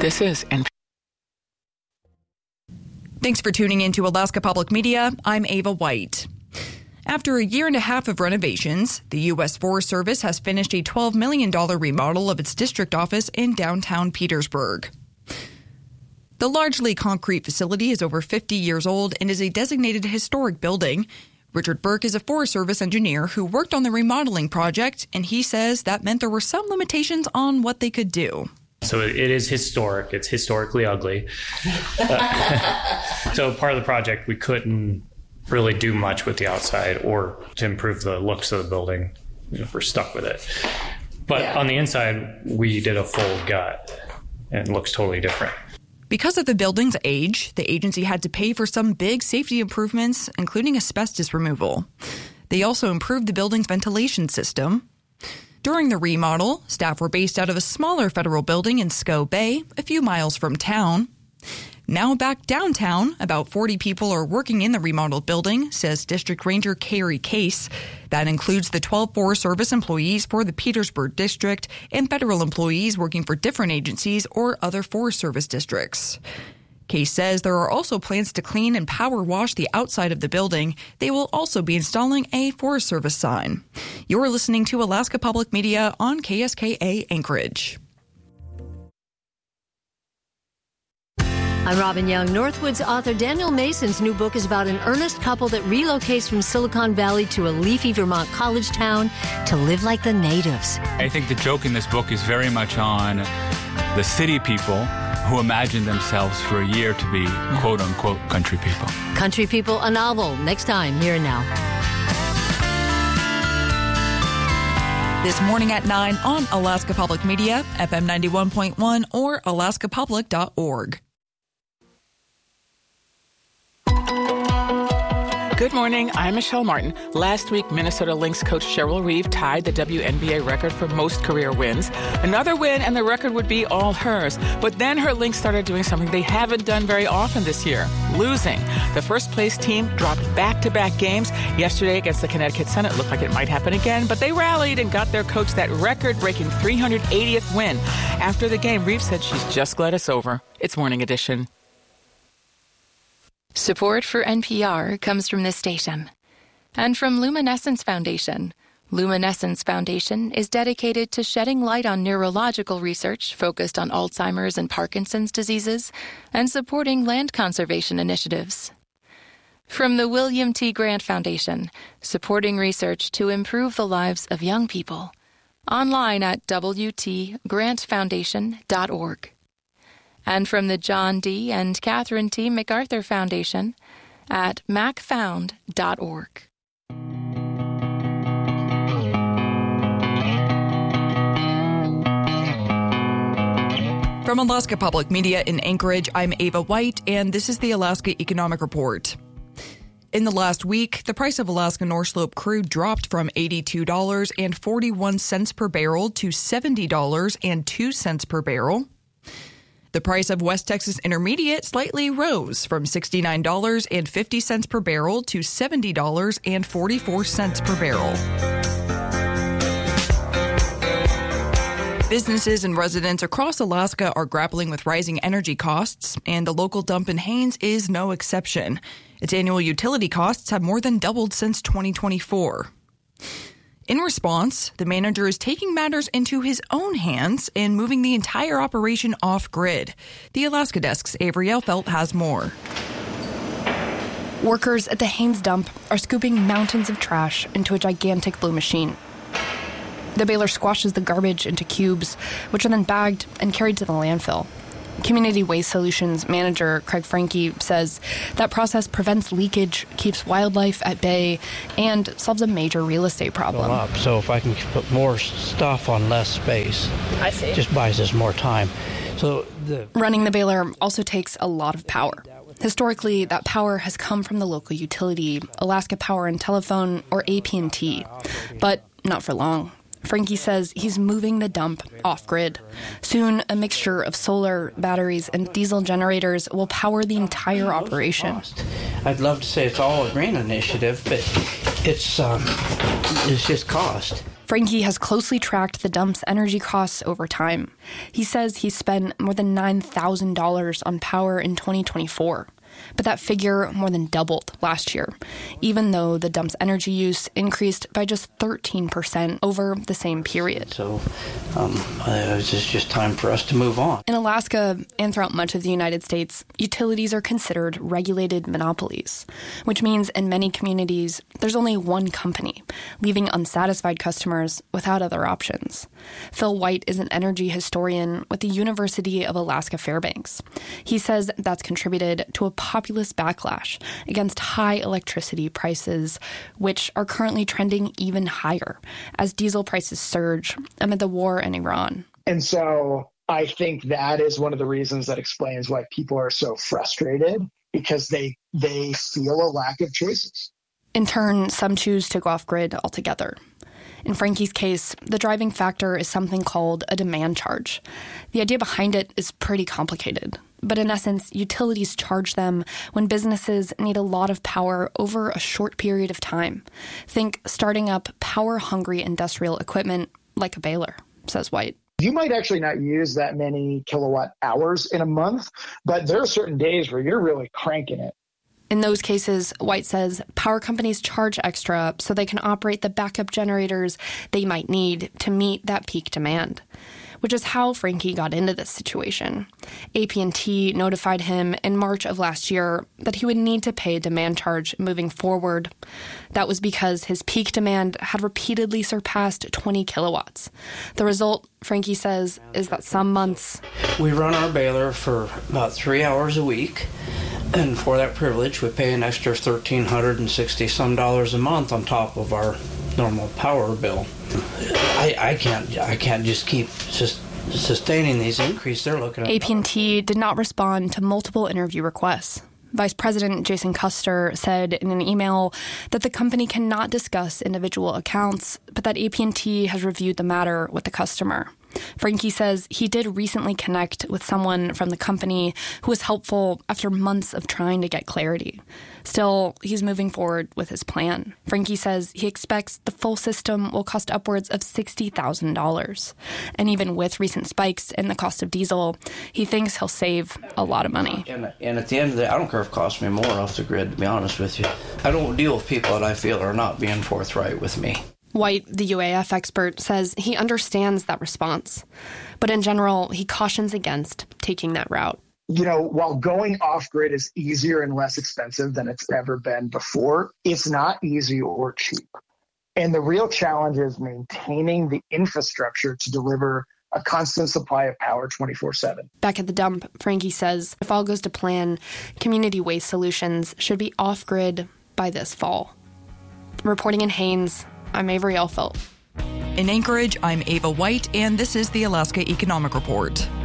This is NPR. Thanks for tuning in to Alaska Public Media. I'm Ava White. After a year and a half of renovations, the U.S. Forest Service has finished a $12 million remodel of its district office in downtown Petersburg. The largely concrete facility is over 50 years old and is a designated historic building. Richard Burke is a Forest Service engineer who worked on the remodeling project, and he says that meant there were some limitations on what they could do. So it is historic. It's historically ugly. So part of the project, we couldn't really do much with the outside or to improve the looks of the building. We're stuck with it. But on the inside, we did a full gut, and it looks totally different. Because of the building's age, the agency had to pay for some big safety improvements, including asbestos removal. They also improved the building's ventilation system. During the remodel, staff were based out of a smaller federal building in Sco Bay, a few miles from town. Now back downtown, about 40 people are working in the remodeled building, says District Ranger Carrie Case. That includes the 12 Forest Service employees for the Petersburg District and federal employees working for different agencies or other Forest Service districts. Case says there are also plans to clean and power wash the outside of the building. They will also be installing a Forest Service sign. You're listening to Alaska Public Media on KSKA Anchorage. I'm Robin Young. Northwood's author Daniel Mason's new book is about an earnest couple that relocates from Silicon Valley to a leafy Vermont college town to live like the natives. I think the joke in this book is very much on the city people who imagine themselves for a year to be quote-unquote country people. Country People, a novel, next time, here and now. This morning at 9 on Alaska Public Media, FM 91.1 or alaskapublic.org. Good morning, I'm Michelle Martin. Last week, Minnesota Lynx coach Cheryl Reeve tied the WNBA record for most career wins. Another win and the record would be all hers. But then her Lynx started doing something they haven't done very often this year, losing. The first place team dropped back-to-back games. Yesterday against the Connecticut Sun, it looked like it might happen again, but they rallied and got their coach that record-breaking 380th win. After the game, Reeve said she's just glad it's over. It's Morning Edition. Support for NPR comes from this station and from Luminescence Foundation. Luminescence Foundation is dedicated to shedding light on neurological research focused on Alzheimer's and Parkinson's diseases and supporting land conservation initiatives. From the William T. Grant Foundation, supporting research to improve the lives of young people. Online at wtgrantfoundation.org. And from the John D. and Catherine T. MacArthur Foundation at macfound.org. From Alaska Public Media in Anchorage, I'm Ava White, and this is the Alaska Economic Report. In the last week, the price of Alaska North Slope crude dropped from $82.41 per barrel to $70.02 per barrel. The price of West Texas Intermediate slightly rose from $69.50 per barrel to $70.44 per barrel. Businesses and residents across Alaska are grappling with rising energy costs, and the local dump in Haines is no exception. Its annual utility costs have more than doubled since 2024. In response, the manager is taking matters into his own hands and moving the entire operation off-grid. The Alaska Desk's Avery Elfelt has more. Workers at the Haines dump are scooping mountains of trash into a gigantic blue machine. The baler squashes the garbage into cubes, which are then bagged and carried to the landfill. Community Waste Solutions manager Craig Franke says that process prevents leakage, keeps wildlife at bay, and solves a major real estate problem. So if I can put more stuff on less space, I see. It just buys us more time. So running the baler also takes a lot of power. Historically, that power has come from the local utility, Alaska Power and Telephone, or AT&T, but not for long. Franke says he's moving the dump off-grid. Soon, a mixture of solar, batteries, and diesel generators will power the entire operation. I'd love to say it's all a green initiative, but it's just cost. Frankie has closely tracked the dump's energy costs over time. He says he spent more than $9,000 on power in 2024. But that figure more than doubled last year, even though the dump's energy use increased by just 13% over the same period. So it was just time for us to move on. In Alaska and throughout much of the United States, utilities are considered regulated monopolies, which means in many communities, there's only one company, leaving unsatisfied customers without other options. Phil White is an energy historian with the University of Alaska Fairbanks. He says that's contributed to a populist backlash against high electricity prices, which are currently trending even higher as diesel prices surge amid the war in Iran. And so I think that is one of the reasons that explains why people are so frustrated, because they feel a lack of choices. In turn, some choose to go off-grid altogether. In Frankie's case, the driving factor is something called a demand charge. The idea behind it is pretty complicated. But in essence, utilities charge them when businesses need a lot of power over a short period of time. Think starting up power-hungry industrial equipment like a baler, says White. You might actually not use that many kilowatt hours in a month, but there are certain days where you're really cranking it. In those cases, White says power companies charge extra so they can operate the backup generators they might need to meet that peak demand, which is how Frankie got into this situation. AT&T notified him in March of last year that he would need to pay a demand charge moving forward. That was because his peak demand had repeatedly surpassed 20 kilowatts. The result, Frankie says, is that some months... We run our baler for about 3 hours a week, and for that privilege, we pay an extra $1,360-some a month on top of our normal power bill. I can't just keep sustaining these increases. They're looking at AT&T did not respond to multiple interview requests. Vice President Jason Custer said in an email that the company cannot discuss individual accounts, but that AT&T has reviewed the matter with the customer. Frankie says he did recently connect with someone from the company who was helpful after months of trying to get clarity. Still, he's moving forward with his plan. Frankie says he expects the full system will cost upwards of $60,000. And even with recent spikes in the cost of diesel, he thinks he'll save a lot of money. And at the end of the day, I don't care if it costs me more off the grid, to be honest with you. I don't deal with people that I feel are not being forthright with me. White, the UAF expert, says he understands that response. But in general, he cautions against taking that route. You know, while going off-grid is easier and less expensive than it's ever been before, it's not easy or cheap. And the real challenge is maintaining the infrastructure to deliver a constant supply of power 24/7. Back at the dump, Frankie says if all goes to plan, community waste solutions should be off-grid by this fall. Reporting in Haines, I'm Avery Elfelt. In Anchorage, I'm Ava White, and this is the Alaska Economic Report.